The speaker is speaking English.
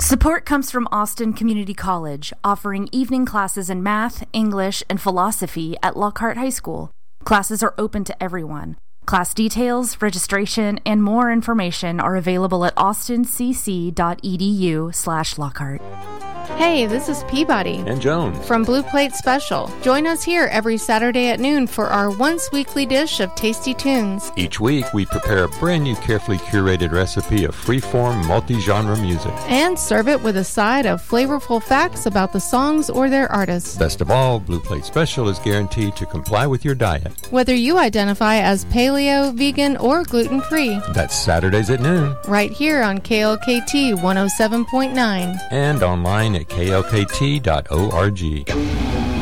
Support comes from Austin Community College, offering evening classes in math, English, and philosophy at Lockhart High School. Classes are open to everyone. Class details, registration, and more information are available at austincc.edu/Lockhart. Hey, this is Peabody and Joan from Blue Plate Special. Join us here every Saturday at noon for our once-weekly dish of tasty tunes. Each week, we prepare a brand new carefully curated recipe of free-form, multi-genre music. And serve it with a side of flavorful facts about the songs or their artists. Best of all, Blue Plate Special is guaranteed to comply with your diet. Whether you identify as paleo, vegan, or gluten-free. That's Saturdays at noon. Right here on KLKT 107.9. And online at klkt.org.